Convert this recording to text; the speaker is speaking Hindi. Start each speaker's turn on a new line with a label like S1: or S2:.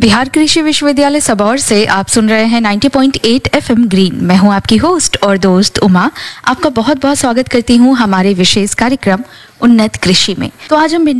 S1: बिहार कृषि विश्वविद्यालय सबौर से आप सुन रहे हैं 90.8 एफएम ग्रीन। मैं हूं आपकी होस्ट और दोस्त उमा। आपका बहुत बहुत स्वागत करती हूं हमारे विशेष कार्यक्रम उन्नत कृषि में। तो आज हम